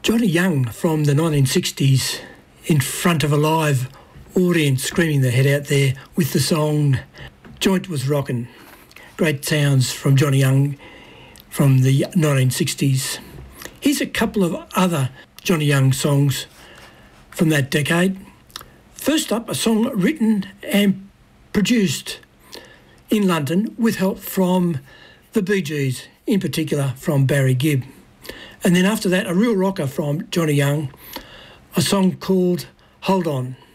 Johnny Young from the 1960s in front of a live audience screaming their head out there with the song Joint Was Rockin'. Great sounds from Johnny Young from the 1960s. Here's a couple of other Johnny Young songs from that decade. First up, a song written and produced in London with help from the Bee Gees, in particular from Barry Gibb. And then after that, a real rocker from Johnny Young, a song called Hold On.